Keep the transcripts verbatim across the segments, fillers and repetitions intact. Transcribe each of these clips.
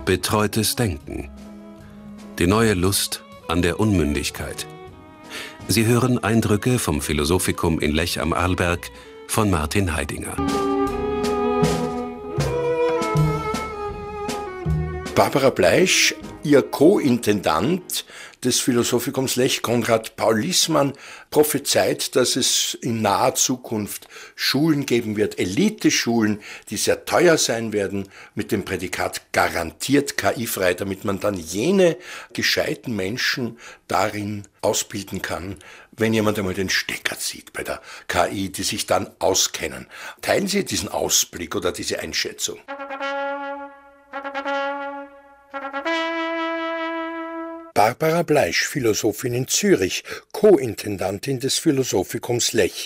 Betreutes Denken. Die neue Lust an der Unmündigkeit. Sie hören Eindrücke vom Philosophikum in Lech am Arlberg von Martin Heidinger. Barbara Bleisch, Ihr Co-Intendant des Philosophikum Lech, Konrad Paul Liessmann, prophezeit, dass es in naher Zukunft Schulen geben wird, Eliteschulen, die sehr teuer sein werden, mit dem Prädikat garantiert K I-frei, damit man dann jene gescheiten Menschen darin ausbilden kann, wenn jemand einmal den Stecker zieht bei der K I, die sich dann auskennen. Teilen Sie diesen Ausblick oder diese Einschätzung? Barbara Bleisch, Philosophin in Zürich, Co-Intendantin des Philosophikum Lech.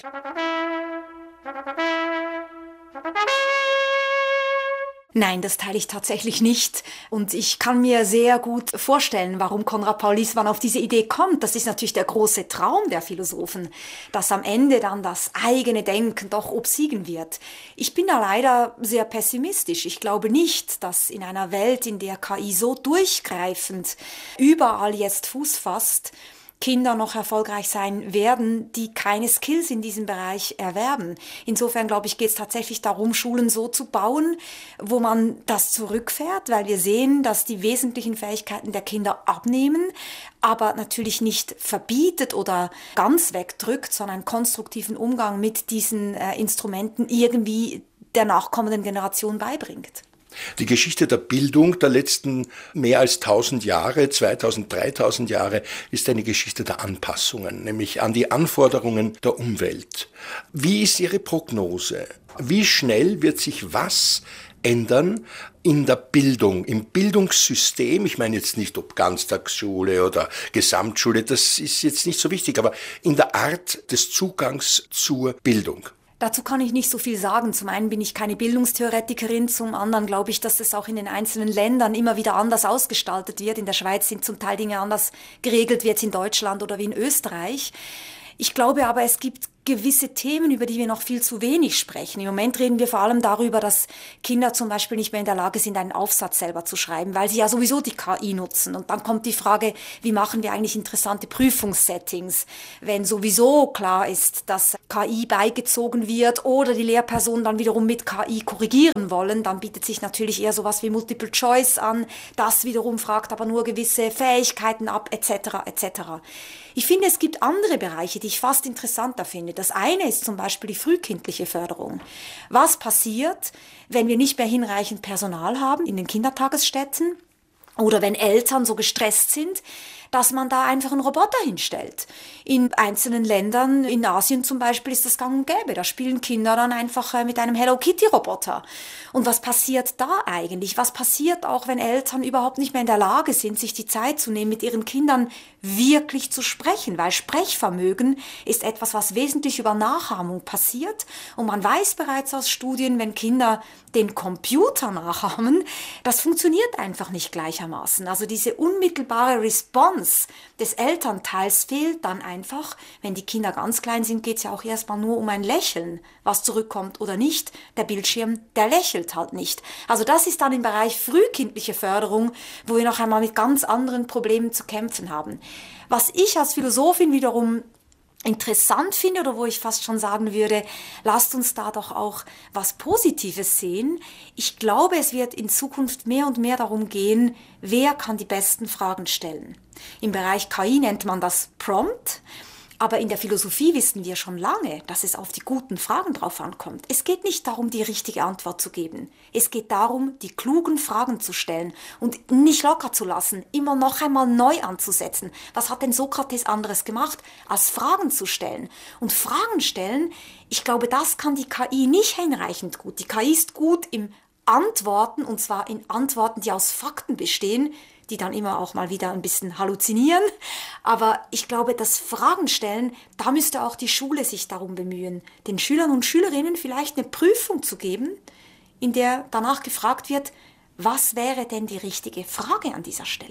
Nein, das teile ich tatsächlich nicht. Und ich kann mir sehr gut vorstellen, warum Konrad Paul Liessmann auf diese Idee kommt. Das ist natürlich der große Traum der Philosophen, dass am Ende dann das eigene Denken doch obsiegen wird. Ich bin da leider sehr pessimistisch. Ich glaube nicht, dass in einer Welt, in der K I so durchgreifend überall jetzt Fuß fasst, Kinder noch erfolgreich sein werden, die keine Skills in diesem Bereich erwerben. Insofern, glaube ich, geht es tatsächlich darum, Schulen so zu bauen, wo man das zurückfährt, weil wir sehen, dass die wesentlichen Fähigkeiten der Kinder abnehmen, aber natürlich nicht verbietet oder ganz wegdrückt, sondern einen konstruktiven Umgang mit diesen äh, Instrumenten irgendwie der nachkommenden Generation beibringt. Die Geschichte der Bildung der letzten mehr als tausend Jahre, zweitausend, dreitausend Jahre, ist eine Geschichte der Anpassungen, nämlich an die Anforderungen der Umwelt. Wie ist Ihre Prognose? Wie schnell wird sich was ändern in der Bildung, im Bildungssystem? Ich meine jetzt nicht, ob Ganztagsschule oder Gesamtschule, das ist jetzt nicht so wichtig, aber in der Art des Zugangs zur Bildung. Dazu kann ich nicht so viel sagen. Zum einen bin ich keine Bildungstheoretikerin, zum anderen glaube ich, dass das auch in den einzelnen Ländern immer wieder anders ausgestaltet wird. In der Schweiz sind zum Teil Dinge anders geregelt wie jetzt in Deutschland oder wie in Österreich. Ich glaube aber, es gibt gewisse Themen, über die wir noch viel zu wenig sprechen. Im Moment reden wir vor allem darüber, dass Kinder zum Beispiel nicht mehr in der Lage sind, einen Aufsatz selber zu schreiben, weil sie ja sowieso die K I nutzen. Und dann kommt die Frage, wie machen wir eigentlich interessante Prüfungssettings, wenn sowieso klar ist, dass K I beigezogen wird oder die Lehrpersonen dann wiederum mit K I korrigieren wollen, dann bietet sich natürlich eher sowas wie Multiple Choice an. Das wiederum fragt aber nur gewisse Fähigkeiten ab, et cetera et cetera. Ich finde, es gibt andere Bereiche, die ich fast interessanter finde. Das eine ist zum Beispiel die frühkindliche Förderung. Was passiert, wenn wir nicht mehr hinreichend Personal haben in den Kindertagesstätten oder wenn Eltern so gestresst sind, dass man da einfach einen Roboter hinstellt. In einzelnen Ländern, in Asien zum Beispiel, ist das gang und gäbe. Da spielen Kinder dann einfach mit einem Hello Kitty-Roboter. Und was passiert da eigentlich? Was passiert auch, wenn Eltern überhaupt nicht mehr in der Lage sind, sich die Zeit zu nehmen, mit ihren Kindern wirklich zu sprechen? Weil Sprechvermögen ist etwas, was wesentlich über Nachahmung passiert. Und man weiß bereits aus Studien, wenn Kinder den Computer nachahmen, das funktioniert einfach nicht gleichermaßen. Also diese unmittelbare Response des Elternteils fehlt dann einfach. Wenn die Kinder ganz klein sind, geht es ja auch erstmal nur um ein Lächeln, was zurückkommt oder nicht. Der Bildschirm, der lächelt halt nicht. Also das ist dann im Bereich frühkindliche Förderung, wo wir noch einmal mit ganz anderen Problemen zu kämpfen haben. Was ich als Philosophin wiederum interessant finde oder wo ich fast schon sagen würde, lasst uns da doch auch was Positives sehen. Ich glaube, es wird in Zukunft mehr und mehr darum gehen, wer kann die besten Fragen stellen. Im Bereich K I nennt man das Prompt. Aber in der Philosophie wissen wir schon lange, dass es auf die guten Fragen drauf ankommt. Es geht nicht darum, die richtige Antwort zu geben. Es geht darum, die klugen Fragen zu stellen und nicht locker zu lassen, immer noch einmal neu anzusetzen. Was hat denn Sokrates anderes gemacht, als Fragen zu stellen? Und Fragen stellen, ich glaube, das kann die K I nicht hinreichend gut. Die K I ist gut im Antworten, und zwar in Antworten, die aus Fakten bestehen, die dann immer auch mal wieder ein bisschen halluzinieren. Aber ich glaube, das Fragen stellen, da müsste auch die Schule sich darum bemühen, den Schülern und Schülerinnen vielleicht eine Prüfung zu geben, in der danach gefragt wird, was wäre denn die richtige Frage an dieser Stelle?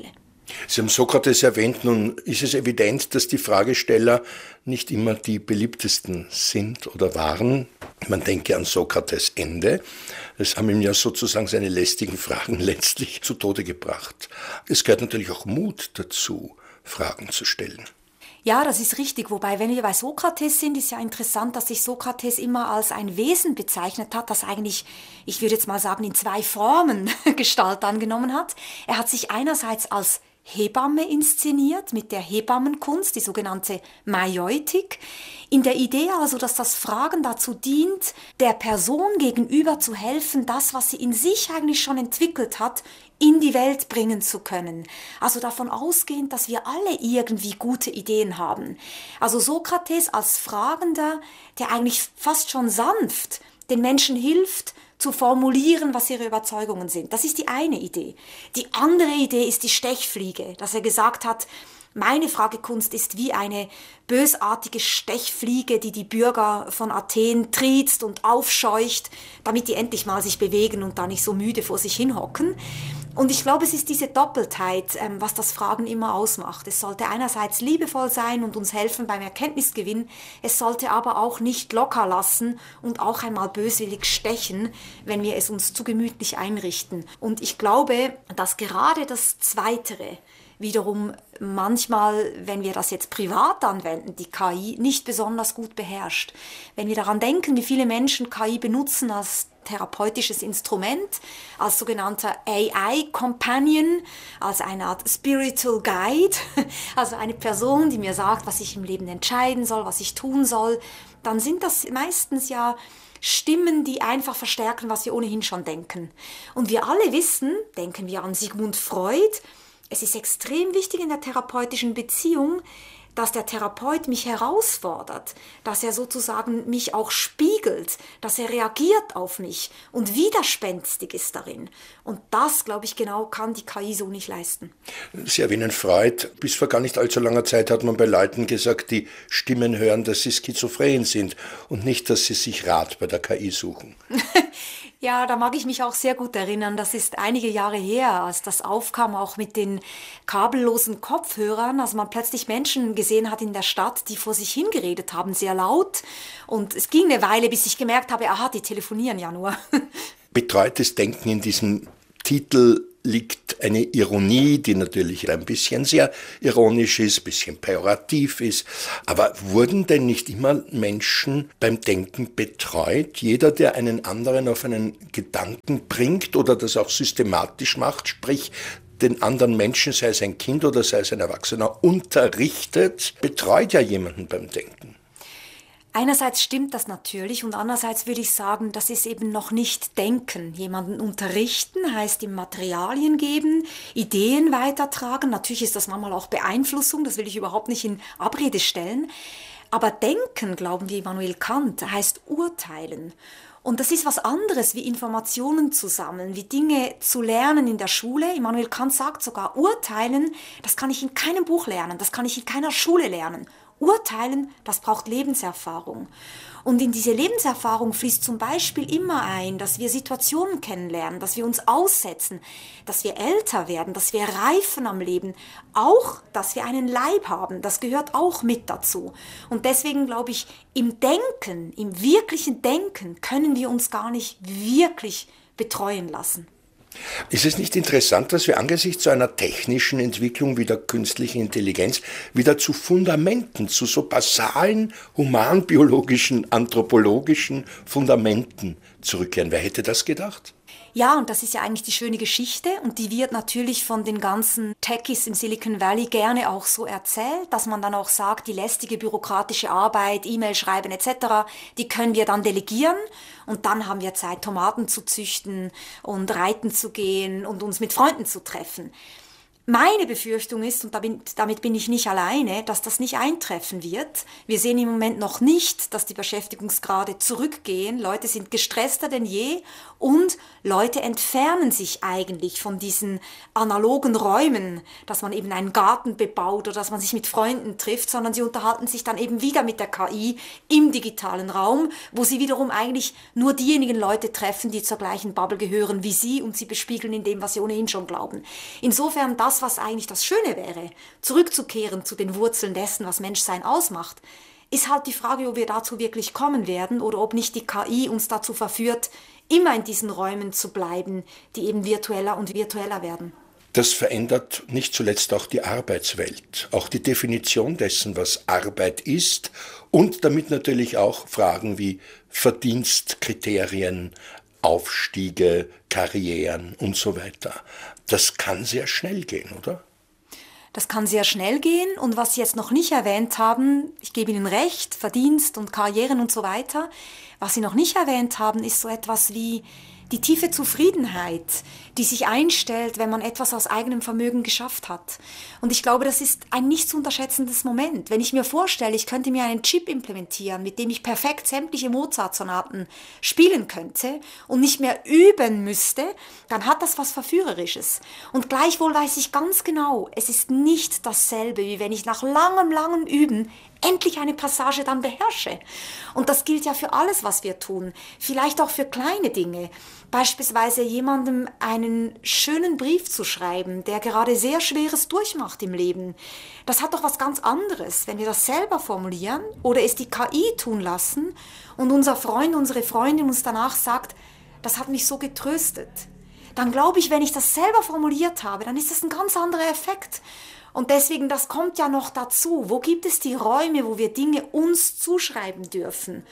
Sie haben Sokrates erwähnt, nun ist es evident, dass die Fragesteller nicht immer die beliebtesten sind oder waren. Man denke an Sokrates Ende. Es haben ihm ja sozusagen seine lästigen Fragen letztlich zu Tode gebracht. Es gehört natürlich auch Mut dazu, Fragen zu stellen. Ja, das ist richtig. Wobei, wenn wir bei Sokrates sind, ist ja interessant, dass sich Sokrates immer als ein Wesen bezeichnet hat, das eigentlich, ich würde jetzt mal sagen, in zwei Formen Gestalt angenommen hat. Er hat sich einerseits als Hebamme inszeniert mit der Hebammenkunst, die sogenannte Maiotik, in der Idee also, dass das Fragen dazu dient, der Person gegenüber zu helfen, das, was sie in sich eigentlich schon entwickelt hat, in die Welt bringen zu können. Also davon ausgehend, dass wir alle irgendwie gute Ideen haben. Also Sokrates als Fragender, der eigentlich fast schon sanft den Menschen hilft, zu formulieren, was ihre Überzeugungen sind. Das ist die eine Idee. Die andere Idee ist die Stechfliege, dass er gesagt hat, meine Fragekunst ist wie eine bösartige Stechfliege, die die Bürger von Athen triezt und aufscheucht, damit die endlich mal sich bewegen und da nicht so müde vor sich hinhocken. Und ich glaube, es ist diese Doppeltheit, ähm, was das Fragen immer ausmacht. Es sollte einerseits liebevoll sein und uns helfen beim Erkenntnisgewinn, es sollte aber auch nicht locker lassen und auch einmal böswillig stechen, wenn wir es uns zu gemütlich einrichten. Und ich glaube, dass gerade das Zweitere wiederum manchmal, wenn wir das jetzt privat anwenden, die K I nicht besonders gut beherrscht. Wenn wir daran denken, wie viele Menschen K I benutzen als therapeutisches Instrument, als sogenannter A I-Companion, als eine Art Spiritual Guide, also eine Person, die mir sagt, was ich im Leben entscheiden soll, was ich tun soll, dann sind das meistens ja Stimmen, die einfach verstärken, was wir ohnehin schon denken. Und wir alle wissen, denken wir an Sigmund Freud, es ist extrem wichtig in der therapeutischen Beziehung, dass der Therapeut mich herausfordert, dass er sozusagen mich auch spiegelt, dass er reagiert auf mich und widerspenstig ist darin. Und das, glaube ich, genau kann die K I so nicht leisten. Sie erwähnen Freud. Bis vor gar nicht allzu langer Zeit hat man bei Leuten gesagt, die Stimmen hören, dass sie schizophren sind und nicht, dass sie sich Rat bei der K I suchen. Ja, da mag ich mich auch sehr gut erinnern. Das ist einige Jahre her, als das aufkam, auch mit den kabellosen Kopfhörern. Also man plötzlich Menschen gesehen hat in der Stadt, die vor sich hingeredet haben, sehr laut. Und es ging eine Weile, bis ich gemerkt habe, aha, die telefonieren ja nur. Betreutes Denken in diesem Titel liegt eine Ironie, die natürlich ein bisschen sehr ironisch ist, ein bisschen pejorativ ist. Aber wurden denn nicht immer Menschen beim Denken betreut? Jeder, der einen anderen auf einen Gedanken bringt oder das auch systematisch macht, sprich den anderen Menschen, sei es ein Kind oder sei es ein Erwachsener, unterrichtet, betreut ja jemanden beim Denken. Einerseits stimmt das natürlich und andererseits würde ich sagen, das ist eben noch nicht Denken. Jemanden unterrichten heißt ihm Materialien geben, Ideen weitertragen. Natürlich ist das manchmal auch Beeinflussung, das will ich überhaupt nicht in Abrede stellen. Aber Denken, glauben wir Immanuel Kant, heißt urteilen. Und das ist was anderes, wie Informationen zu sammeln, wie Dinge zu lernen in der Schule. Immanuel Kant sagt sogar, urteilen, das kann ich in keinem Buch lernen, das kann ich in keiner Schule lernen. Urteilen, das braucht Lebenserfahrung. Und in diese Lebenserfahrung fließt zum Beispiel immer ein, dass wir Situationen kennenlernen, dass wir uns aussetzen, dass wir älter werden, dass wir reifen am Leben, auch, dass wir einen Leib haben, das gehört auch mit dazu. Und deswegen glaube ich, im Denken, im wirklichen Denken können wir uns gar nicht wirklich betreuen lassen. Ist es nicht interessant, dass wir angesichts so einer technischen Entwicklung wie der künstlichen Intelligenz wieder zu Fundamenten, zu so basalen humanbiologischen, anthropologischen Fundamenten zurückkehren? Wer hätte das gedacht? Ja, und das ist ja eigentlich die schöne Geschichte und die wird natürlich von den ganzen Techies im Silicon Valley gerne auch so erzählt, dass man dann auch sagt, die lästige bürokratische Arbeit, E-Mail schreiben et cetera, die können wir dann delegieren und dann haben wir Zeit, Tomaten zu züchten und reiten zu gehen und uns mit Freunden zu treffen. Meine Befürchtung ist, und damit bin ich nicht alleine, dass das nicht eintreffen wird. Wir sehen im Moment noch nicht, dass die Beschäftigungsgrade zurückgehen. Leute sind gestresster denn je und Leute entfernen sich eigentlich von diesen analogen Räumen, dass man eben einen Garten bebaut oder dass man sich mit Freunden trifft, sondern sie unterhalten sich dann eben wieder mit der K I im digitalen Raum, wo sie wiederum eigentlich nur diejenigen Leute treffen, die zur gleichen Bubble gehören wie sie und sie bespiegeln in dem, was sie ohnehin schon glauben. Insofern, das das, was eigentlich das Schöne wäre, zurückzukehren zu den Wurzeln dessen, was Menschsein ausmacht, ist halt die Frage, ob wir dazu wirklich kommen werden oder ob nicht die K I uns dazu verführt, immer in diesen Räumen zu bleiben, die eben virtueller und virtueller werden. Das verändert nicht zuletzt auch die Arbeitswelt, auch die Definition dessen, was Arbeit ist und damit natürlich auch Fragen wie Verdienstkriterien, Aufstiege, Karrieren und so weiter. Das kann sehr schnell gehen, oder? Das kann sehr schnell gehen und was Sie jetzt noch nicht erwähnt haben, ich gebe Ihnen recht, Verdienst und Karrieren und so weiter, was Sie noch nicht erwähnt haben, ist so etwas wie die tiefe Zufriedenheit, die sich einstellt, wenn man etwas aus eigenem Vermögen geschafft hat. Und ich glaube, das ist ein nicht zu unterschätzendes Moment. Wenn ich mir vorstelle, ich könnte mir einen Chip implementieren, mit dem ich perfekt sämtliche Mozart-Sonaten spielen könnte und nicht mehr üben müsste, dann hat das was Verführerisches. Und gleichwohl weiß ich ganz genau, es ist nicht dasselbe, wie wenn ich nach langem, langem Üben endlich eine Passage dann beherrsche. Und das gilt ja für alles, was wir tun. Vielleicht auch für kleine Dinge. Beispielsweise jemandem einen schönen Brief zu schreiben, der gerade sehr Schweres durchmacht im Leben. Das hat doch was ganz anderes, wenn wir das selber formulieren oder es die K I tun lassen und unser Freund, unsere Freundin uns danach sagt, das hat mich so getröstet. Dann glaube ich, wenn ich das selber formuliert habe, dann ist das ein ganz anderer Effekt. Und deswegen, das kommt ja noch dazu. Wo gibt es die Räume, wo wir Dinge uns zuschreiben dürfen?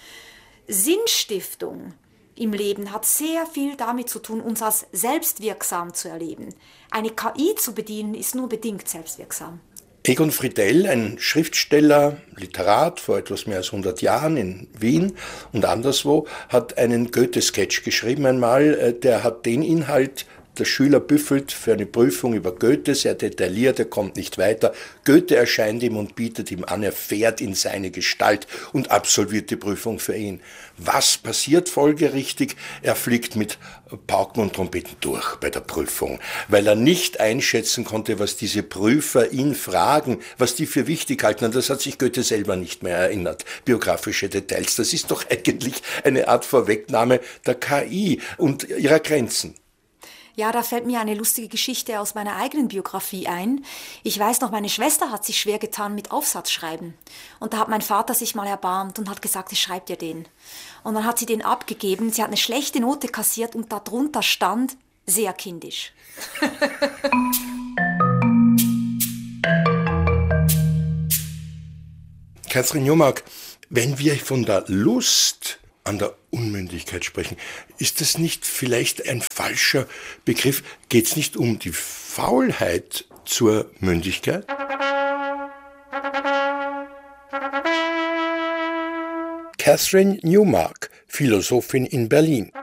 Sinnstiftung im Leben hat sehr viel damit zu tun, uns als selbstwirksam zu erleben. Eine K I zu bedienen, ist nur bedingt selbstwirksam. Egon Friedell, ein Schriftsteller, Literat vor etwas mehr als hundert Jahren in Wien und anderswo, hat einen Goethe-Sketch geschrieben einmal. Der hat den Inhalt: Der Schüler büffelt für eine Prüfung über Goethe, sehr detailliert, er kommt nicht weiter. Goethe erscheint ihm und bietet ihm an, er fährt in seine Gestalt und absolviert die Prüfung für ihn. Was passiert folgerichtig? Er fliegt mit Pauken und Trompeten durch bei der Prüfung, weil er nicht einschätzen konnte, was diese Prüfer ihn fragen, was die für wichtig halten. Und das hat sich Goethe selber nicht mehr erinnert. Biografische Details. Das ist doch eigentlich eine Art Vorwegnahme der K I und ihrer Grenzen. Ja, da fällt mir eine lustige Geschichte aus meiner eigenen Biografie ein. Ich weiß noch, meine Schwester hat sich schwer getan mit Aufsatzschreiben. Und da hat mein Vater sich mal erbarmt und hat gesagt, ich schreibe dir den. Und dann hat sie den abgegeben, sie hat eine schlechte Note kassiert und darunter stand, sehr kindisch. Kathrin Newmark, wenn wir von der Lust an der Unmündigkeit sprechen, ist das nicht vielleicht ein falscher Begriff? Geht es nicht um die Faulheit zur Mündigkeit? Kathrin Newmark, Philosophin in Berlin.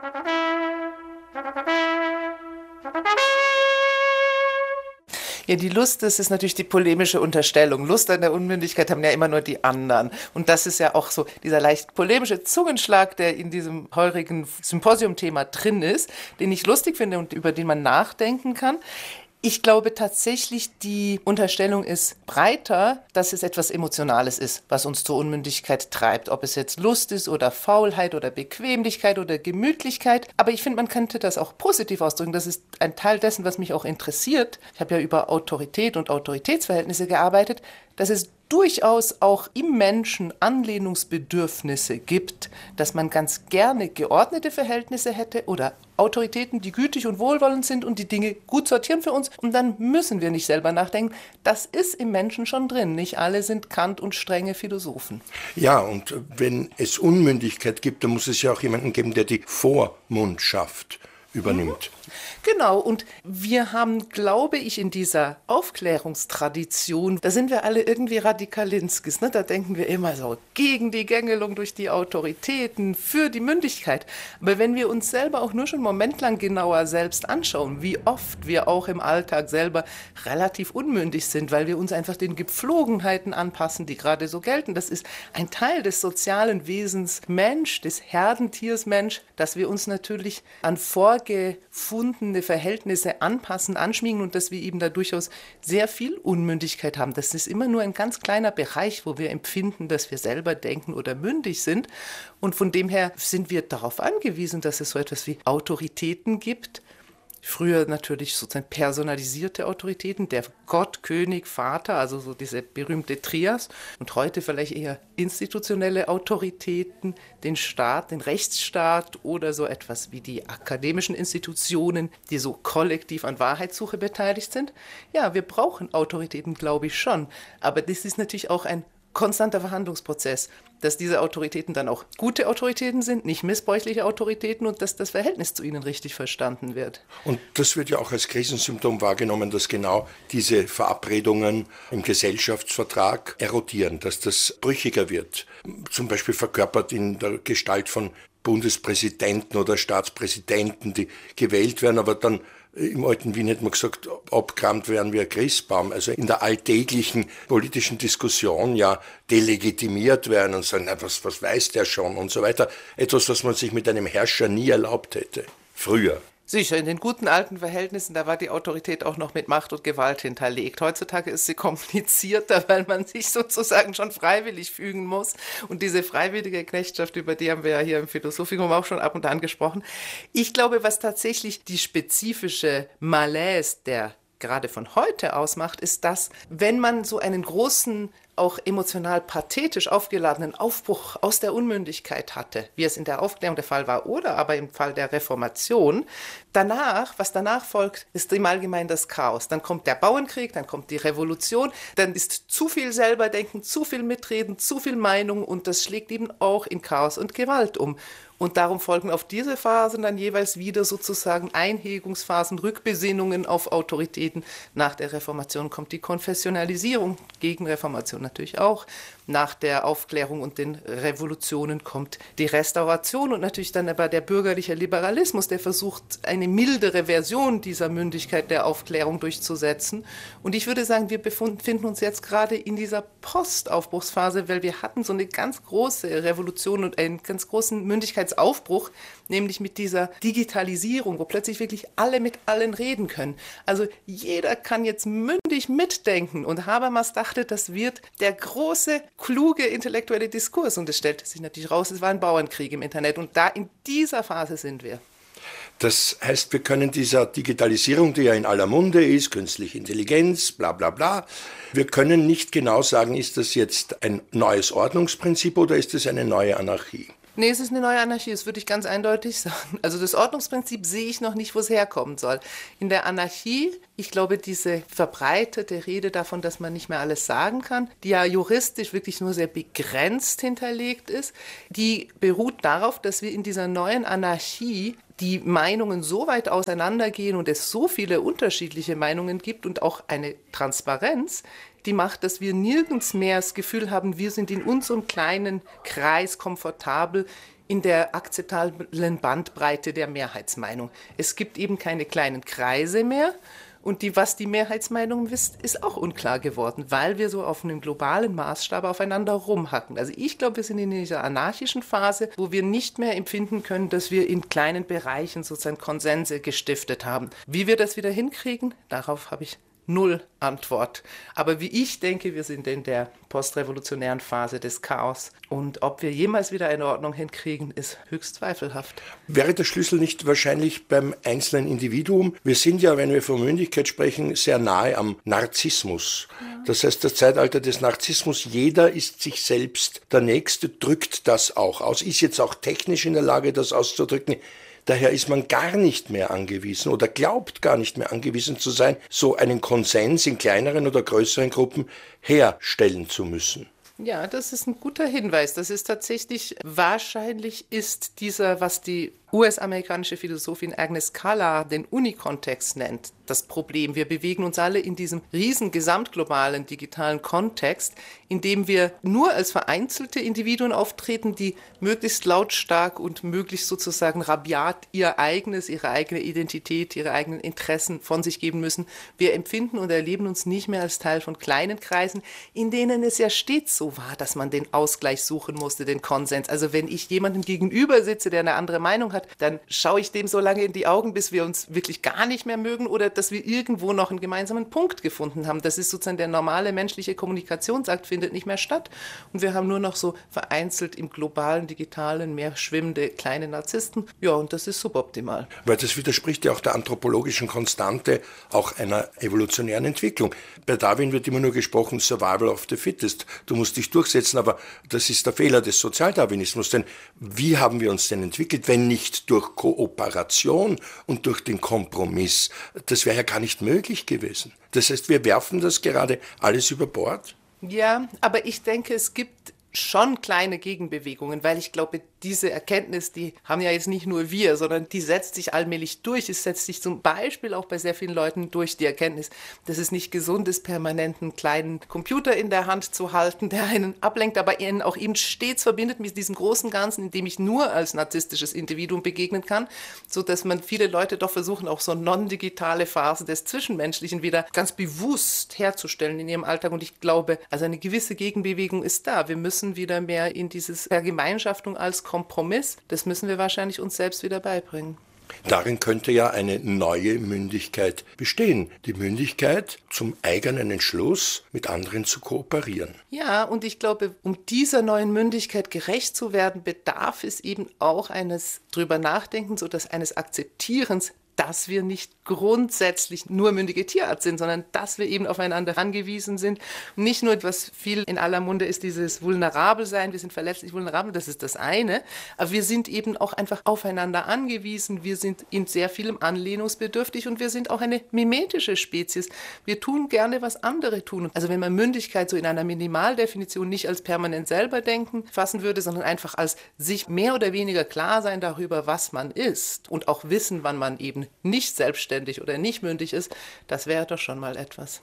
Ja, die Lust, das ist natürlich die polemische Unterstellung. Lust an der Unmündigkeit haben ja immer nur die anderen. Und das ist ja auch so dieser leicht polemische Zungenschlag, der in diesem heurigen Symposium-Thema drin ist, den ich lustig finde und über den man nachdenken kann. Ich glaube tatsächlich, die Unterstellung ist breiter, dass es etwas Emotionales ist, was uns zur Unmündigkeit treibt. Ob es jetzt Lust ist oder Faulheit oder Bequemlichkeit oder Gemütlichkeit. Aber ich finde, man könnte das auch positiv ausdrücken. Das ist ein Teil dessen, was mich auch interessiert. Ich habe ja über Autorität und Autoritätsverhältnisse gearbeitet, dass es durchaus auch im Menschen Anlehnungsbedürfnisse gibt, dass man ganz gerne geordnete Verhältnisse hätte oder Autoritäten, die gütig und wohlwollend sind und die Dinge gut sortieren für uns. Und dann müssen wir nicht selber nachdenken. Das ist im Menschen schon drin. Nicht alle sind Kant und strenge Philosophen. Ja, und wenn es Unmündigkeit gibt, dann muss es ja auch jemanden geben, der die Vormundschaft übernimmt. Genau, und wir haben, glaube ich, in dieser Aufklärungstradition, da sind wir alle irgendwie Radikalinskis, ne? Da denken wir immer so gegen die Gängelung durch die Autoritäten, für die Mündigkeit. Aber wenn wir uns selber auch nur schon einen Moment lang genauer selbst anschauen, wie oft wir auch im Alltag selber relativ unmündig sind, weil wir uns einfach den Gepflogenheiten anpassen, die gerade so gelten. Das ist ein Teil des sozialen Wesens Mensch, des Herdentiers Mensch, dass wir uns natürlich an vorgefundene Verhältnisse anpassen, anschmiegen und dass wir eben da durchaus sehr viel Unmündigkeit haben. Das ist immer nur ein ganz kleiner Bereich, wo wir empfinden, dass wir selber denken oder mündig sind. Und von dem her sind wir darauf angewiesen, dass es so etwas wie Autoritäten gibt, Früher natürlich sozusagen personalisierte Autoritäten, der Gott, König, Vater, also so diese berühmte Trias. Und heute vielleicht eher institutionelle Autoritäten, den Staat, den Rechtsstaat oder so etwas wie die akademischen Institutionen, die so kollektiv an Wahrheitssuche beteiligt sind. Ja, wir brauchen Autoritäten, glaube ich schon. Aber das ist natürlich auch ein konstanter Verhandlungsprozess, dass diese Autoritäten dann auch gute Autoritäten sind, nicht missbräuchliche Autoritäten und dass das Verhältnis zu ihnen richtig verstanden wird. Und das wird ja auch als Krisensymptom wahrgenommen, dass genau diese Verabredungen im Gesellschaftsvertrag erodieren, dass das brüchiger wird. Zum Beispiel verkörpert in der Gestalt von Bundespräsidenten oder Staatspräsidenten, die gewählt werden, aber dann im alten Wien hätte man gesagt, abgerammt werden wie ein Christbaum, also in der alltäglichen politischen Diskussion ja delegitimiert werden und sagen, na, was, was weiß der schon und so weiter. Etwas, was man sich mit einem Herrscher nie erlaubt hätte, früher. Sicher, in den guten alten Verhältnissen, da war die Autorität auch noch mit Macht und Gewalt hinterlegt. Heutzutage ist sie komplizierter, weil man sich sozusagen schon freiwillig fügen muss. Und diese freiwillige Knechtschaft, über die haben wir ja hier im Philosophikum auch schon ab und an gesprochen. Ich glaube, was tatsächlich die spezifische Malaise der gerade von heute ausmacht, ist das, wenn man so einen großen, auch emotional pathetisch aufgeladenen Aufbruch aus der Unmündigkeit hatte, wie es in der Aufklärung der Fall war oder aber im Fall der Reformation, danach, was danach folgt, ist im Allgemeinen das Chaos. Dann kommt der Bauernkrieg, dann kommt die Revolution, dann ist zu viel Selberdenken, zu viel Mitreden, zu viel Meinung und das schlägt eben auch in Chaos und Gewalt um. Und darum folgen auf diese Phasen dann jeweils wieder sozusagen Einhegungsphasen, Rückbesinnungen auf Autoritäten. Nach der Reformation kommt die Konfessionalisierung, Gegenreformation natürlich auch. Nach der Aufklärung und den Revolutionen kommt die Restauration und natürlich dann aber der bürgerliche Liberalismus, der versucht, eine mildere Version dieser Mündigkeit der Aufklärung durchzusetzen. Und ich würde sagen, wir befinden uns jetzt gerade in dieser Postaufbruchsphase, weil wir hatten so eine ganz große Revolution und einen ganz großen Mündigkeitsaufbruch, nämlich mit dieser Digitalisierung, wo plötzlich wirklich alle mit allen reden können. Also jeder kann jetzt mündig mitdenken und Habermas dachte, das wird der große, kluge intellektuelle Diskurs und es stellte sich natürlich raus, es war ein Bauernkrieg im Internet und da in dieser Phase sind wir. Das heißt, wir können dieser Digitalisierung, die ja in aller Munde ist, künstliche Intelligenz, bla bla bla, wir können nicht genau sagen, ist das jetzt ein neues Ordnungsprinzip oder ist es eine neue Anarchie? Nee, es ist eine neue Anarchie, das würde ich ganz eindeutig sagen. Also das Ordnungsprinzip sehe ich noch nicht, wo es herkommen soll. In der Anarchie, ich glaube, diese verbreitete Rede davon, dass man nicht mehr alles sagen kann, die ja juristisch wirklich nur sehr begrenzt hinterlegt ist, die beruht darauf, dass wir in dieser neuen Anarchie die Meinungen so weit auseinandergehen und es so viele unterschiedliche Meinungen gibt und auch eine Transparenz, die macht, dass wir nirgends mehr das Gefühl haben, wir sind in unserem kleinen Kreis komfortabel in der akzeptablen Bandbreite der Mehrheitsmeinung. Es gibt eben keine kleinen Kreise mehr und die, was die Mehrheitsmeinung ist, ist auch unklar geworden, weil wir so auf einem globalen Maßstab aufeinander rumhacken. Also ich glaube, wir sind in dieser anarchischen Phase, wo wir nicht mehr empfinden können, dass wir in kleinen Bereichen sozusagen Konsense gestiftet haben. Wie wir das wieder hinkriegen, darauf habe ich null Antwort. Aber wie ich denke, wir sind in der postrevolutionären Phase des Chaos. Und ob wir jemals wieder eine Ordnung hinkriegen, ist höchst zweifelhaft. Wäre der Schlüssel nicht wahrscheinlich beim einzelnen Individuum? Wir sind ja, wenn wir von Mündigkeit sprechen, sehr nahe am Narzissmus. Ja. Das heißt, das Zeitalter des Narzissmus, jeder ist sich selbst. Der Nächste drückt das auch aus, ist jetzt auch technisch in der Lage, das auszudrücken. Daher ist man gar nicht mehr angewiesen oder glaubt gar nicht mehr angewiesen zu sein, so einen Konsens in kleineren oder größeren Gruppen herstellen zu müssen. Ja, das ist ein guter Hinweis. Das ist tatsächlich, wahrscheinlich ist dieser, was die U S-amerikanische Philosophin Agnes Calla den Unikontext nennt, das Problem. Wir bewegen uns alle in diesem riesen gesamtglobalen digitalen Kontext, in dem wir nur als vereinzelte Individuen auftreten, die möglichst lautstark und möglichst sozusagen rabiat ihr eigenes, ihre eigene Identität, ihre eigenen Interessen von sich geben müssen. Wir empfinden und erleben uns nicht mehr als Teil von kleinen Kreisen, in denen es ja stets so war, dass man den Ausgleich suchen musste, den Konsens. Also wenn ich jemandem gegenüber sitze, der eine andere Meinung hat, hat, dann schaue ich dem so lange in die Augen, bis wir uns wirklich gar nicht mehr mögen oder dass wir irgendwo noch einen gemeinsamen Punkt gefunden haben. Das ist sozusagen der normale menschliche Kommunikationsakt, findet nicht mehr statt. Und wir haben nur noch so vereinzelt im globalen, digitalen, mehr schwimmende kleine Narzissten. Ja, und das ist suboptimal. Weil das widerspricht ja auch der anthropologischen Konstante, auch einer evolutionären Entwicklung. Bei Darwin wird immer nur gesprochen, Survival of the Fittest. Du musst dich durchsetzen, aber das ist der Fehler des Sozialdarwinismus. Denn wie haben wir uns denn entwickelt, wenn nicht durch Kooperation und durch den Kompromiss? Das wäre ja gar nicht möglich gewesen. Das heißt, wir werfen das gerade alles über Bord? Ja, aber ich denke, es gibt schon kleine Gegenbewegungen, weil ich glaube, diese Erkenntnis, die haben ja jetzt nicht nur wir, sondern die setzt sich allmählich durch. Es setzt sich zum Beispiel auch bei sehr vielen Leuten durch die Erkenntnis, dass es nicht gesund ist, permanent einen kleinen Computer in der Hand zu halten, der einen ablenkt, aber ihn auch eben stets verbindet mit diesem großen Ganzen, in dem ich nur als narzisstisches Individuum begegnen kann, sodass man viele Leute doch versuchen, auch so non-digitale Phase des Zwischenmenschlichen wieder ganz bewusst herzustellen in ihrem Alltag. Und ich glaube, also eine gewisse Gegenbewegung ist da. Wir müssen wieder mehr in dieses Vergemeinschaftung als Kompromiss, das müssen wir wahrscheinlich uns selbst wieder beibringen. Darin könnte ja eine neue Mündigkeit bestehen. Die Mündigkeit, zum eigenen Entschluss mit anderen zu kooperieren. Ja, und ich glaube, um dieser neuen Mündigkeit gerecht zu werden, bedarf es eben auch eines drüber Nachdenkens oder eines Akzeptierens, dass wir nicht grundsätzlich nur mündige Tierart sind, sondern dass wir eben aufeinander angewiesen sind. Und nicht nur, was viel in aller Munde ist, dieses Vulnerabelsein, wir sind verletzlich vulnerabel, das ist das eine, aber wir sind eben auch einfach aufeinander angewiesen, wir sind in sehr vielem anlehnungsbedürftig und wir sind auch eine mimetische Spezies. Wir tun gerne, was andere tun. Also wenn man Mündigkeit so in einer Minimaldefinition nicht als permanent selber denken fassen würde, sondern einfach als sich mehr oder weniger klar sein darüber, was man ist und auch wissen, wann man eben nicht selbstständig oder nicht mündig ist, das wäre doch schon mal etwas.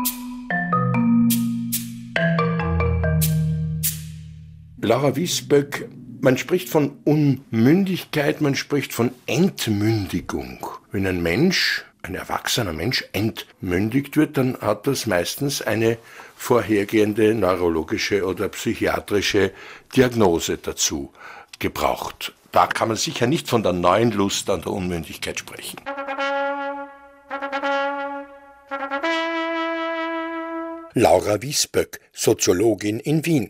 Laura Wiesböck, man spricht von Unmündigkeit, man spricht von Entmündigung. Wenn ein Mensch, ein erwachsener Mensch entmündigt wird, dann hat das meistens eine vorhergehende neurologische oder psychiatrische Diagnose dazu gebraucht. Da kann man sicher nicht von der neuen Lust an der Unmündigkeit sprechen. Laura Wiesböck, Soziologin in Wien.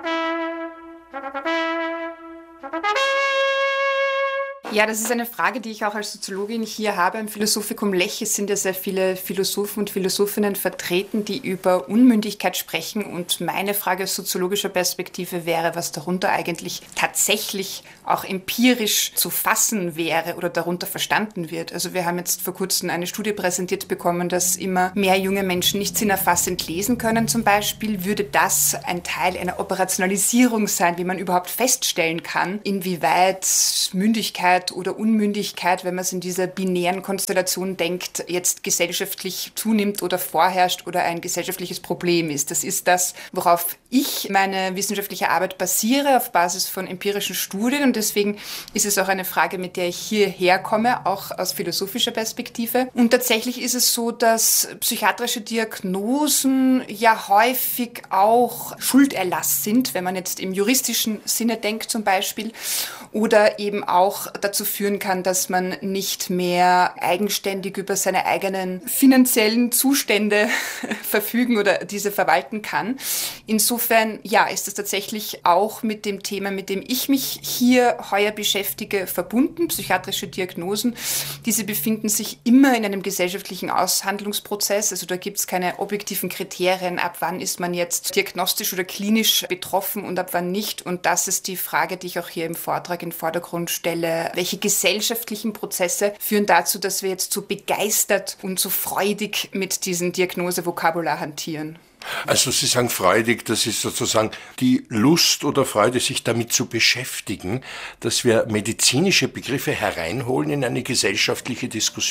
Ja, das ist eine Frage, die ich auch als Soziologin hier habe. Im Philosophikum Lech sind ja sehr viele Philosophen und Philosophinnen vertreten, die über Unmündigkeit sprechen. Und meine Frage aus soziologischer Perspektive wäre, was darunter eigentlich tatsächlich auch empirisch zu fassen wäre oder darunter verstanden wird. Also wir haben jetzt vor kurzem eine Studie präsentiert bekommen, dass immer mehr junge Menschen nicht sinnerfassend lesen können zum Beispiel. Würde das ein Teil einer Operationalisierung sein, wie man überhaupt feststellen kann, inwieweit Mündigkeit oder Unmündigkeit, wenn man es in dieser binären Konstellation denkt, jetzt gesellschaftlich zunimmt oder vorherrscht oder ein gesellschaftliches Problem ist. Das ist das, worauf ich meine wissenschaftliche Arbeit basiere, auf Basis von empirischen Studien. Und deswegen ist es auch eine Frage, mit der ich hierher komme, auch aus philosophischer Perspektive. Und tatsächlich ist es so, dass psychiatrische Diagnosen ja häufig auch Schulderlass sind, wenn man jetzt im juristischen Sinne denkt zum Beispiel, oder eben auch dazu führen kann, dass man nicht mehr eigenständig über seine eigenen finanziellen Zustände verfügen oder diese verwalten kann. Insofern, ja, ist das tatsächlich auch mit dem Thema, mit dem ich mich hier heuer beschäftige, verbunden. Psychiatrische Diagnosen, diese befinden sich immer in einem gesellschaftlichen Aushandlungsprozess. Also da gibt es keine objektiven Kriterien, ab wann ist man jetzt diagnostisch oder klinisch betroffen und ab wann nicht. Und das ist die Frage, die ich auch hier im Vortrag in den Vordergrund stelle. Welche gesellschaftlichen Prozesse führen dazu, dass wir jetzt so begeistert und so freudig mit diesem Diagnosevokabular hantieren? Also Sie sagen freudig, das ist sozusagen die Lust oder Freude, sich damit zu beschäftigen, dass wir medizinische Begriffe hereinholen in eine gesellschaftliche Diskussion.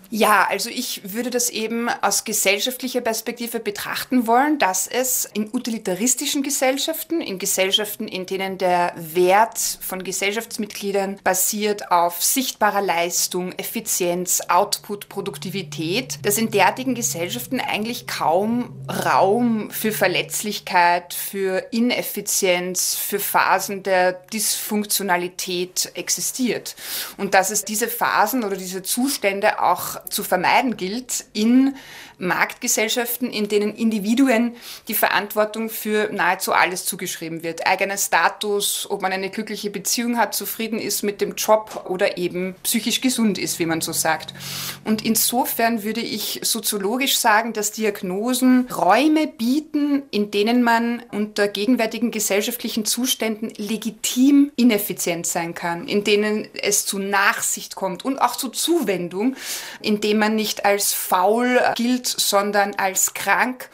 Ja, also ich würde das eben aus gesellschaftlicher Perspektive betrachten wollen, dass es in utilitaristischen Gesellschaften, in Gesellschaften, in denen der Wert von Gesellschaftsmitgliedern basiert auf sichtbarer Leistung, Effizienz, Output, Produktivität, dass in derartigen Gesellschaften eigentlich kaum Raum für Verletzlichkeit, für Ineffizienz, für Phasen der Dysfunktionalität existiert. Und dass es diese Phasen oder diese Zustände auch zu vermeiden gilt in Marktgesellschaften, in denen Individuen die Verantwortung für nahezu alles zugeschrieben wird. Eigener Status, ob man eine glückliche Beziehung hat, zufrieden ist mit dem Job oder eben psychisch gesund ist, wie man so sagt. Und insofern würde ich soziologisch sagen, dass Diagnosen Räume bieten, in denen man unter gegenwärtigen gesellschaftlichen Zuständen legitim ineffizient sein kann, in denen es zu Nachsicht kommt und auch zu Zuwendung, in dem man nicht als faul gilt, sondern als krank.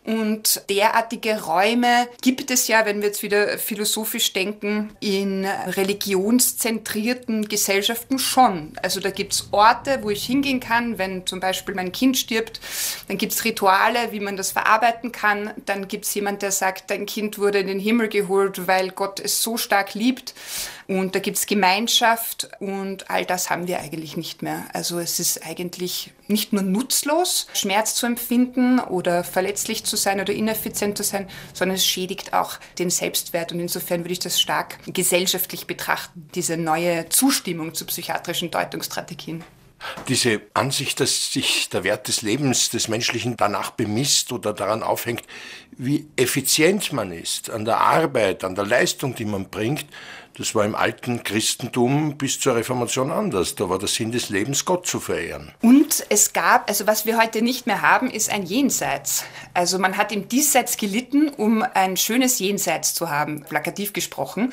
Und derartige Räume gibt es ja, wenn wir jetzt wieder philosophisch denken, in religionszentrierten Gesellschaften schon. Also da gibt es Orte, wo ich hingehen kann, wenn zum Beispiel mein Kind stirbt. Dann gibt es Rituale, wie man das verarbeiten kann. Dann gibt es jemand, der sagt, dein Kind wurde in den Himmel geholt, weil Gott es so stark liebt. Und da gibt es Gemeinschaft und all das haben wir eigentlich nicht mehr. Also es ist eigentlich nicht nur nutzlos, Schmerz zu empfinden oder verletzlich zu sein oder ineffizient zu sein, sondern es schädigt auch den Selbstwert. Und insofern würde ich das stark gesellschaftlich betrachten, diese neue Zustimmung zu psychiatrischen Deutungsstrategien. Diese Ansicht, dass sich der Wert des Lebens des Menschlichen danach bemisst oder daran aufhängt, wie effizient man ist, an der Arbeit, an der Leistung, die man bringt, das war im alten Christentum bis zur Reformation anders. Da war der Sinn des Lebens, Gott zu verehren. Und es gab, also was wir heute nicht mehr haben, ist ein Jenseits. Also man hat im Diesseits gelitten, um ein schönes Jenseits zu haben, plakativ gesprochen.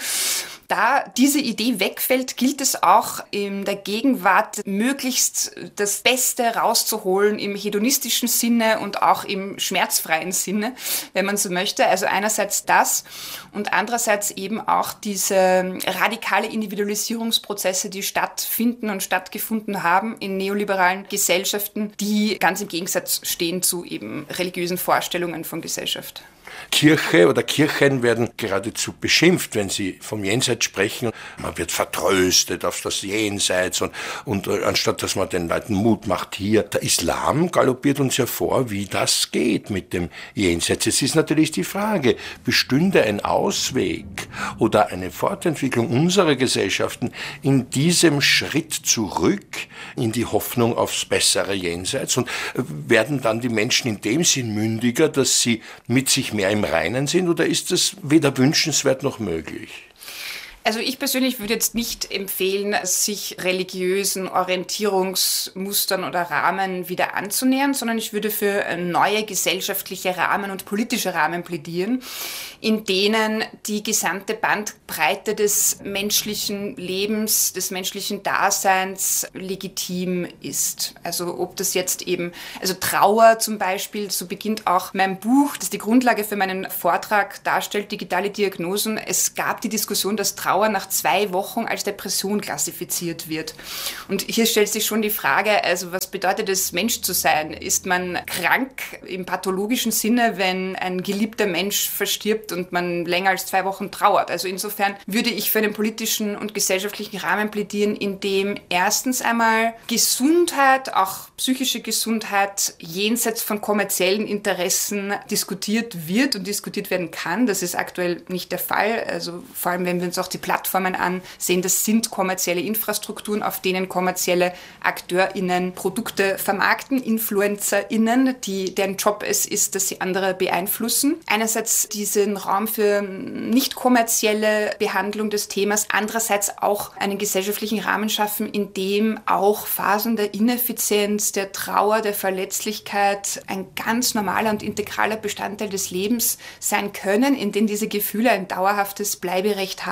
Da diese Idee wegfällt, gilt es auch in der Gegenwart möglichst das Beste rauszuholen im hedonistischen Sinne und auch im schmerzfreien Sinne, wenn man so möchte. Also einerseits das und andererseits eben auch diese radikale Individualisierungsprozesse, die stattfinden und stattgefunden haben in neoliberalen Gesellschaften, die ganz im Gegensatz stehen zu eben religiösen Vorstellungen von Gesellschaft. Kirche oder Kirchen werden geradezu beschimpft, wenn sie vom Jenseits sprechen. Man wird vertröstet auf das Jenseits und, und anstatt dass man den Leuten Mut macht hier. Der Islam galoppiert uns ja vor, wie das geht mit dem Jenseits. Es ist natürlich die Frage, bestünde ein Ausweg oder eine Fortentwicklung unserer Gesellschaften in diesem Schritt zurück in die Hoffnung aufs bessere Jenseits und werden dann die Menschen in dem Sinn mündiger, dass sie mit sich mehr im Reinen sind, oder ist das weder wünschenswert noch möglich? Also ich persönlich würde jetzt nicht empfehlen, sich religiösen Orientierungsmustern oder Rahmen wieder anzunähern, sondern ich würde für neue gesellschaftliche Rahmen und politische Rahmen plädieren, in denen die gesamte Bandbreite des menschlichen Lebens, des menschlichen Daseins legitim ist. Also ob das jetzt eben, also Trauer zum Beispiel, so beginnt auch mein Buch, das die Grundlage für meinen Vortrag darstellt, digitale Diagnosen. Es gab die Diskussion, dass Trauer nach zwei Wochen als Depression klassifiziert wird. Und hier stellt sich schon die Frage, also was bedeutet es, Mensch zu sein? Ist man krank im pathologischen Sinne, wenn ein geliebter Mensch verstirbt und man länger als zwei Wochen trauert? Also insofern würde ich für einen politischen und gesellschaftlichen Rahmen plädieren, in dem erstens einmal Gesundheit, auch psychische Gesundheit, jenseits von kommerziellen Interessen diskutiert wird und diskutiert werden kann. Das ist aktuell nicht der Fall. Also vor allem, wenn wir uns auch die Plattformen ansehen, das sind kommerzielle Infrastrukturen, auf denen kommerzielle AkteurInnen Produkte vermarkten, InfluencerInnen, die, deren Job es ist, dass sie andere beeinflussen. Einerseits diesen Raum für nicht kommerzielle Behandlung des Themas, andererseits auch einen gesellschaftlichen Rahmen schaffen, in dem auch Phasen der Ineffizienz, der Trauer, der Verletzlichkeit ein ganz normaler und integraler Bestandteil des Lebens sein können, in denen diese Gefühle ein dauerhaftes Bleiberecht haben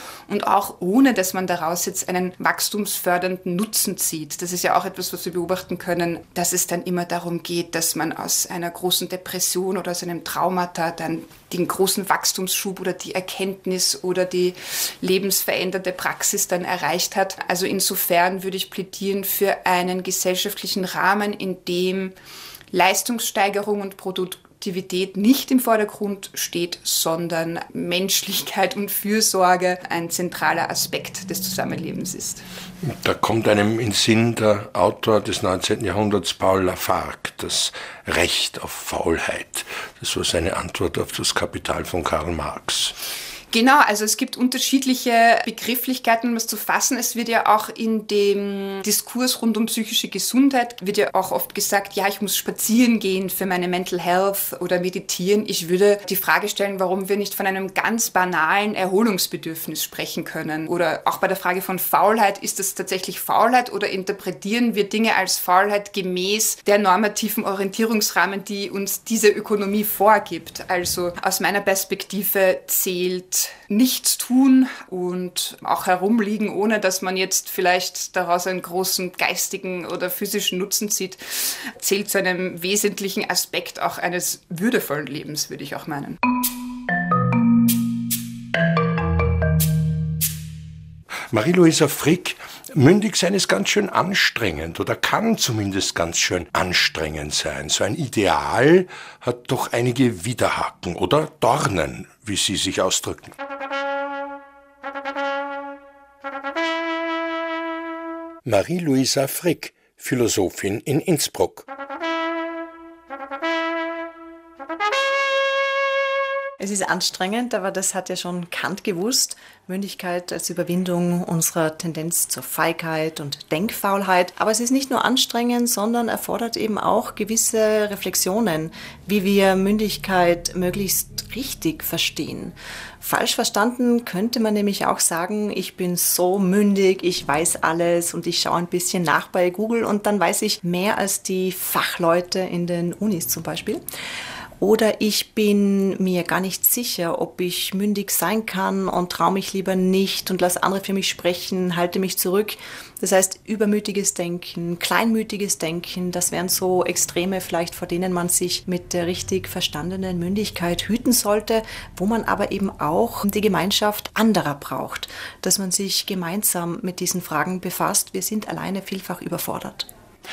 und auch ohne, dass man daraus jetzt einen wachstumsfördernden Nutzen zieht. Das ist ja auch etwas, was wir beobachten können, dass es dann immer darum geht, dass man aus einer großen Depression oder aus einem Traumata dann den großen Wachstumsschub oder die Erkenntnis oder die lebensverändernde Praxis dann erreicht hat. Also insofern würde ich plädieren für einen gesellschaftlichen Rahmen, in dem Leistungssteigerung und Produktivität nicht im Vordergrund steht, sondern Menschlichkeit und Fürsorge ein zentraler Aspekt des Zusammenlebens ist. Da kommt einem in Sinn der Autor des neunzehnten Jahrhunderts, Paul Lafargue, das Recht auf Faulheit. Das war seine Antwort auf das Kapital von Karl Marx. Genau, also es gibt unterschiedliche Begrifflichkeiten, um es zu fassen. Es wird ja auch in dem Diskurs rund um psychische Gesundheit, wird ja auch oft gesagt, ja, ich muss spazieren gehen für meine Mental Health oder meditieren. Ich würde die Frage stellen, warum wir nicht von einem ganz banalen Erholungsbedürfnis sprechen können. Oder auch bei der Frage von Faulheit, ist das tatsächlich Faulheit oder interpretieren wir Dinge als Faulheit gemäß der normativen Orientierungsrahmen, die uns diese Ökonomie vorgibt? Also aus meiner Perspektive zählt nichts tun und auch herumliegen, ohne dass man jetzt vielleicht daraus einen großen geistigen oder physischen Nutzen zieht, zählt zu einem wesentlichen Aspekt auch eines würdevollen Lebens, würde ich auch meinen. Marie-Louisa Frick, mündig sein ist ganz schön anstrengend oder kann zumindest ganz schön anstrengend sein. So ein Ideal hat doch einige Widerhaken oder Dornen, wie Sie sich ausdrücken. Marie-Louisa Frick, Philosophin in Innsbruck. Es ist anstrengend, aber das hat ja schon Kant gewusst. Mündigkeit als Überwindung unserer Tendenz zur Feigheit und Denkfaulheit. Aber es ist nicht nur anstrengend, sondern erfordert eben auch gewisse Reflexionen, wie wir Mündigkeit möglichst richtig verstehen. Falsch verstanden könnte man nämlich auch sagen, ich bin so mündig, ich weiß alles und ich schaue ein bisschen nach bei Google und dann weiß ich mehr als die Fachleute in den Unis zum Beispiel. Oder ich bin mir gar nicht sicher, ob ich mündig sein kann und traue mich lieber nicht und lasse andere für mich sprechen, halte mich zurück. Das heißt, übermütiges Denken, kleinmütiges Denken, das wären so Extreme vielleicht, vor denen man sich mit der richtig verstandenen Mündigkeit hüten sollte, wo man aber eben auch die Gemeinschaft anderer braucht, dass man sich gemeinsam mit diesen Fragen befasst. Wir sind alleine vielfach überfordert.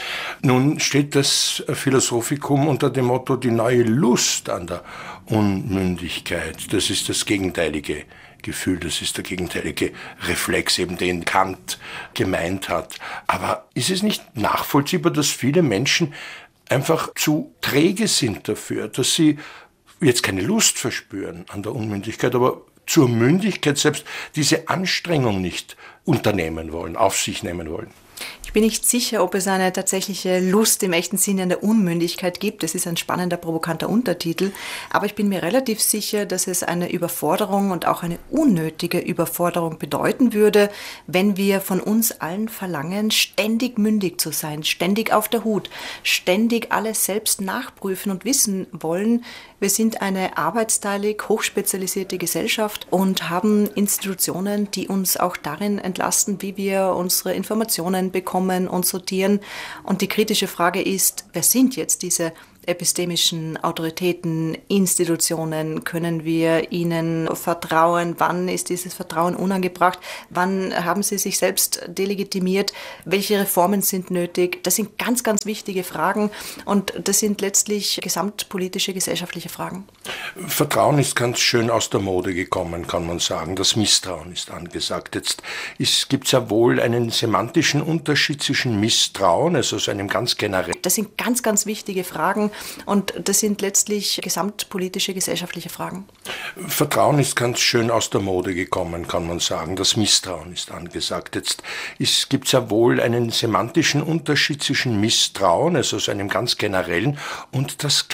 Nun steht das Philosophikum unter dem Motto die neue Lust an der Unmündigkeit. Das ist das gegenteilige Gefühl, das ist der gegenteilige Reflex, eben den Kant gemeint hat. Aber ist es nicht nachvollziehbar, dass viele Menschen einfach zu träge sind dafür, dass sie jetzt keine Lust verspüren an der Unmündigkeit, aber zur Mündigkeit selbst diese Anstrengung nicht unternehmen wollen, auf sich nehmen wollen? Ich bin nicht sicher, ob es eine tatsächliche Lust im echten Sinne an der Unmündigkeit gibt. Das ist ein spannender, provokanter Untertitel. Aber ich bin mir relativ sicher, dass es eine Überforderung und auch eine unnötige Überforderung bedeuten würde, wenn wir von uns allen verlangen, ständig mündig zu sein, ständig auf der Hut, ständig alles selbst nachprüfen und wissen wollen. Wir sind eine arbeitsteilig, hochspezialisierte Gesellschaft und haben Institutionen, die uns auch darin entlasten, wie wir unsere Informationen bekommen und sortieren. Und die kritische Frage ist, wer sind jetzt diese epistemischen Autoritäten, Institutionen? Können wir ihnen vertrauen? Wann ist dieses Vertrauen unangebracht? Wann haben sie sich selbst delegitimiert? Welche Reformen sind nötig? Das sind ganz, ganz wichtige Fragen und das sind letztlich gesamtpolitische, gesellschaftliche Fragen. Vertrauen ist ganz schön aus der Mode gekommen, kann man sagen. Das Misstrauen ist angesagt. Jetzt gibt es ja wohl einen semantischen Unterschied zwischen Misstrauen, also so einem ganz generellen. Das sind ganz, ganz wichtige Fragen. Und das sind letztlich gesamtpolitische, gesellschaftliche Fragen. Vertrauen ist ganz schön aus der Mode gekommen, kann man sagen. Das Misstrauen ist angesagt. Jetzt gibt es ja wohl einen semantischen Unterschied zwischen Misstrauen, also so einem ganz generellen, und das